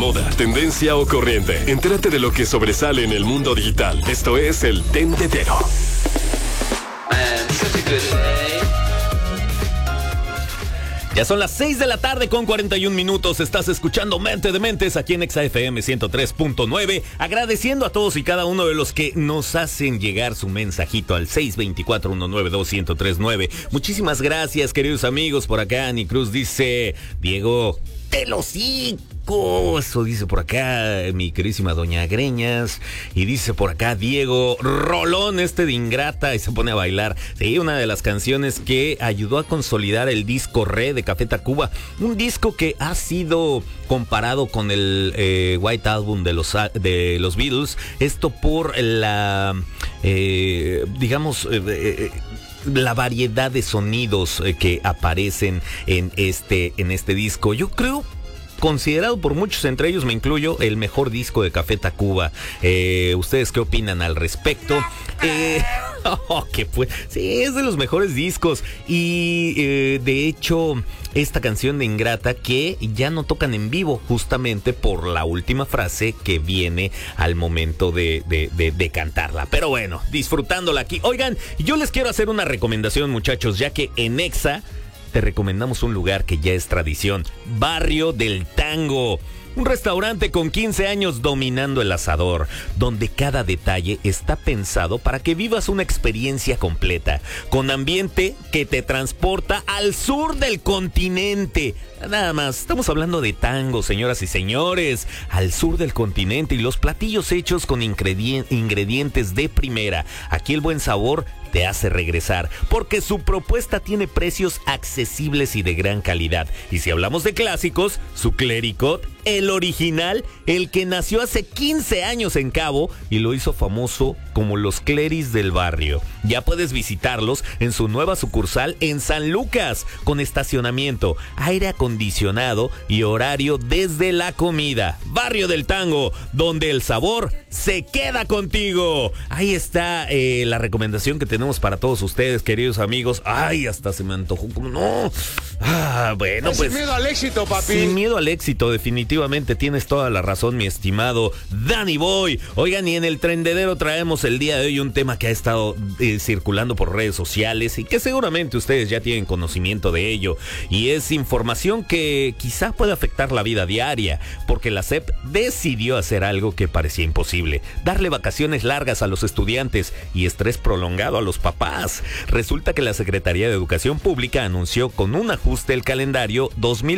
moda, tendencia o corriente. Entérate de lo que sobresale en el mundo digital. Esto es el Tendedero. Ya son las 6 de la tarde con 41 minutos. Estás escuchando Mente de Mentes aquí en XFM 103.9. Agradeciendo a todos y cada uno de los que nos hacen llegar su mensajito al 624-192-1039. Muchísimas gracias, queridos amigos. Por acá, Ani Cruz dice: Diego, te lo sí. Eso dice por acá mi querísima Doña Greñas. Y dice por acá Diego: rolón de Ingrata. Y se pone a bailar. Sí, una de las canciones que ayudó a consolidar el disco Re de Café Tacuba. Un disco que ha sido comparado con el White Album de los Beatles. Esto por la la variedad de sonidos que aparecen en este disco. Yo creo, considerado por muchos, entre ellos me incluyo, el mejor disco de Café Tacuba. ¿Ustedes qué opinan al respecto? ¿Qué fue? Sí, es de los mejores discos. Y de hecho, esta canción de Ingrata que ya no tocan en vivo, justamente por la última frase que viene al momento de cantarla. Pero bueno, disfrutándola aquí. Oigan, yo les quiero hacer una recomendación, muchachos, ya que en Exa te recomendamos un lugar que ya es tradición: Barrio del Tango. Un restaurante con 15 años dominando el asador, donde cada detalle está pensado para que vivas una experiencia completa, con ambiente que te transporta al sur del continente. Nada más, estamos hablando de tango, señoras y señores, al sur del continente, y los platillos hechos con ingredientes de primera. Aquí el buen sabor te hace regresar, porque su propuesta tiene precios accesibles y de gran calidad. Y si hablamos de clásicos, su clericot, el original, el que nació hace 15 años en Cabo y lo hizo famoso como los cleris del barrio. Ya puedes visitarlos en su nueva sucursal en San Lucas, con estacionamiento, aire acondicionado y horario desde la comida. Barrio del Tango, donde el sabor se queda contigo. Ahí está la recomendación que tenemos para todos ustedes, queridos amigos. Ay, hasta se me antojó, como no. Bueno, pues sin miedo al éxito, papi. Sin miedo al éxito, definitivamente tienes toda la razón, mi estimado Danny Boy. Oigan, y en el Trendedero traemos el día de hoy un tema que ha estado circulando por redes sociales y que seguramente ustedes ya tienen conocimiento de ello, y es información que quizá puede afectar la vida diaria, porque la SEP decidió hacer algo que parecía imposible: darle vacaciones largas a los estudiantes y estrés prolongado a los papás. Resulta que la Secretaría de Educación Pública anunció con un ajuste el calendario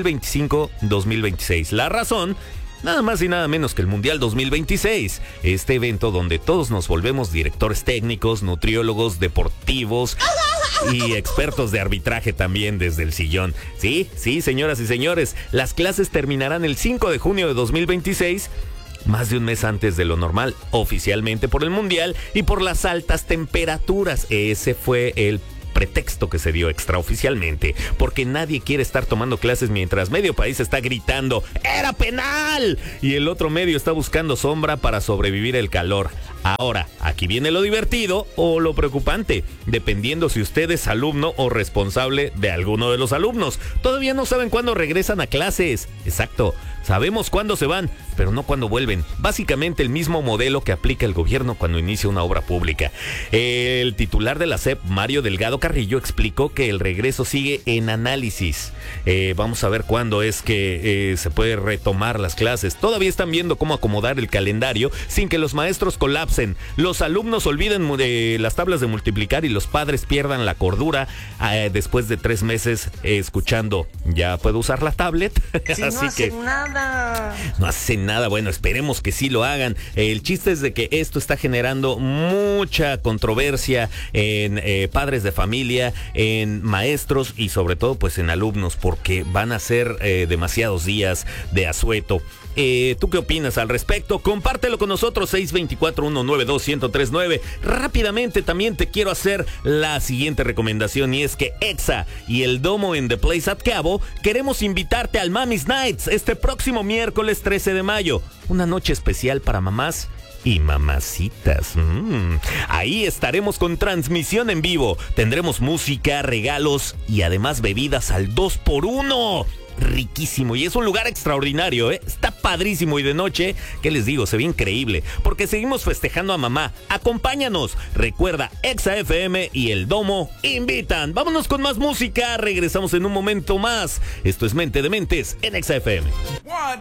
2025-2026. La razón, nada más y nada menos que el Mundial 2026, este evento donde todos nos volvemos directores técnicos, nutriólogos, deportivos y expertos de arbitraje también desde el sillón. Sí, señoras y señores, las clases terminarán el 5 de junio de 2026, más de un mes antes de lo normal, oficialmente por el Mundial y por las altas temperaturas. Ese fue el pretexto que se dio extraoficialmente, porque nadie quiere estar tomando clases mientras medio país está gritando ¡era penal! Y el otro medio está buscando sombra para sobrevivir el calor. Ahora, aquí viene lo divertido o lo preocupante, dependiendo si usted es alumno o responsable de alguno de los alumnos. Todavía no saben cuándo regresan a clases. Exacto, sabemos cuándo se van, pero no cuándo vuelven. Básicamente el mismo modelo que aplica el gobierno cuando inicia una obra pública. El titular de la SEP, Mario Delgado Carrillo, explicó que el regreso sigue en análisis. Vamos a ver cuándo es que se puede retomar las clases. Todavía están viendo cómo acomodar el calendario sin que los maestros colapsen, los alumnos olviden las tablas de multiplicar y los padres pierdan la cordura después de 3 meses escuchando ¿ya puedo usar la tablet? Sí, así no hacen nada. No hacen nada. Bueno, esperemos que sí lo hagan. El chiste es de que esto está generando mucha controversia en padres de familia, en maestros y sobre todo pues en alumnos, porque van a ser demasiados días de asueto. ¿Tú qué opinas al respecto? Compártelo con nosotros, 624-192-1039. Rápidamente también te quiero hacer la siguiente recomendación, y es que Exa y el Domo en The Place at Cabo queremos invitarte al Mami's Nights este próximo miércoles 13 de mayo. Una noche especial para mamás y mamacitas. Ahí estaremos con transmisión en vivo. Tendremos música, regalos y además bebidas al 2x1. riquísimo y es un lugar extraordinario, ¿eh? Está padrísimo y de noche, ¿qué les digo? Se ve increíble porque seguimos festejando a mamá. Acompáñanos. Recuerda, Exa FM y El Domo invitan. Vámonos con más música. Regresamos en un momento más. Esto es Mente de Mentes en Exa FM.